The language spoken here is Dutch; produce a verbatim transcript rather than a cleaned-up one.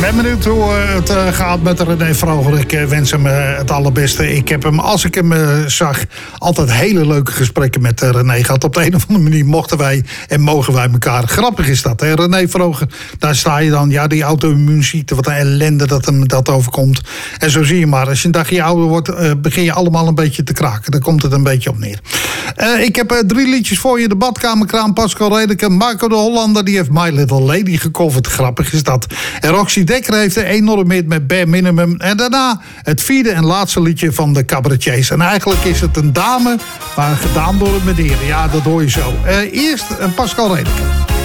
ben benieuwd hoe uh, het uh, gaat met René Vroger. Ik uh, wens hem uh, het allerbeste. Ik heb hem, als ik hem uh, zag, altijd hele leuke gesprekken met uh, René gehad. Op de een of andere manier mochten wij en mogen wij elkaar. Grappig is dat, hè? René Vroger, daar sta je dan. Ja, die auto-immuunziekte, wat een ellende dat hem dat overkomt. En zo zie je maar, als je een dagje ouder wordt, uh, begin je allemaal een beetje te kraken. Daar komt het een beetje op neer. Uh, ik heb uh, drie liedjes voor je. De Badkamerkraan, Pascal Redeke, Marco de Hollander, die heeft My Little Lady gecoverd. Grappig is dat. En Roxy Dekker heeft een enorm hit met Bare Minimum. En daarna het vierde en laatste liedje van de Cabaretiers. En eigenlijk is het een dame, maar gedaan door een meneer. Ja, dat hoor je zo. Uh, eerst uh, Pascal Redeke.